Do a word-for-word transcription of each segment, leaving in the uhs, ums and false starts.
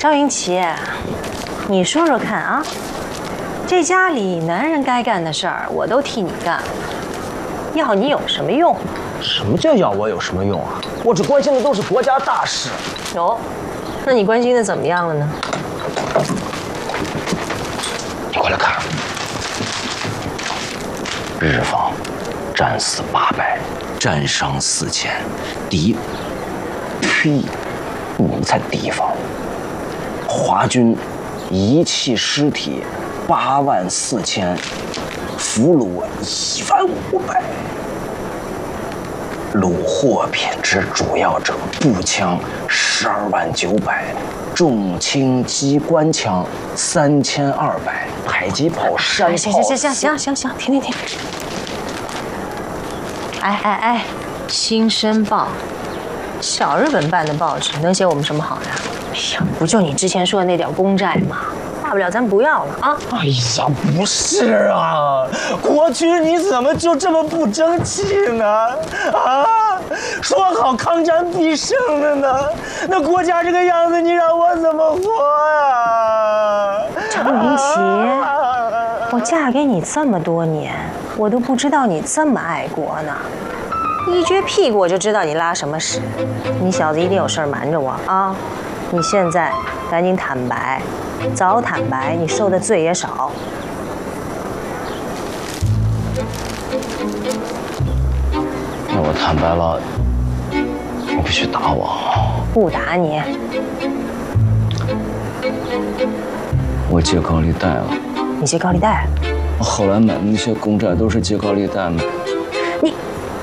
赵云奇，你说说看啊，这家里男人该干的事儿我都替你干了，要你有什么用？ 什么叫要我有什么用啊？我只关心的都是国家大事。 哦，那你关心的怎么样了呢？ 你快来看，日方战死八百，战伤四千，敌呸，你才敌方。华军遗弃尸体八万四千，俘虏一万五百。虏货品之主要者，步枪十二万九百，重轻机关枪三千二百，迫击炮、山炮。 行行行行行行行，停停停！哎哎哎，《新生报》，小日本办的报纸，能写我们什么好呀？哎呀，不就你之前说的那点公债吗？大不了咱不要了啊！ 哎呀，不是啊，国军你怎么就这么不争气呢？啊，说好抗战必胜的呢，那国家这个样子，你让我怎么活啊？ 张云奇，我嫁给你这么多年，我都不知道你这么爱国呢。一撅屁股我就知道你拉什么屎，你小子一定有事儿瞒着我啊！你现在赶紧坦白，早坦白，你受的罪也少。 那我坦白了，你必须打我。 不打你。 我借高利贷了。 你借高利贷？ 我后来买的那些公债都是借高利贷买的。 你，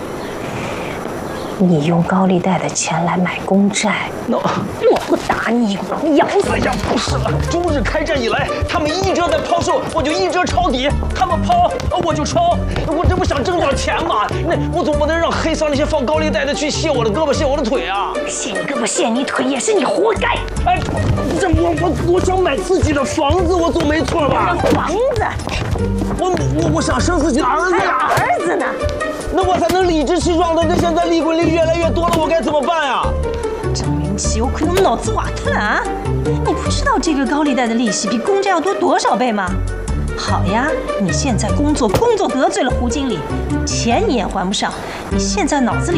你用高利贷的钱来买公债？ 那我不打你一棍，你咬死！ 哎呀，不是了，中日开战以来，他们一折在抛售，我就一折抄底；他们抛，我就抄。我这不想挣点钱吗？那我总不能让黑商那些放高利贷的去卸我的胳膊、卸我的腿啊！ 卸你胳膊、卸你腿，也是你活该。 哎，这我我我想买自己的房子，我总没错吧？ 房子？ 我我我想生自己的儿子呀！ 儿子呢？ 那我才能理直气壮的。那现在利滚利越来越多了，我该怎么办呀？ 张云奇，我可能脑子瓦特了啊！你不知道这个高利贷的利息比公债要多多少倍吗？好呀，你现在工作工作得罪了胡经理，钱你也还不上，你现在脑子里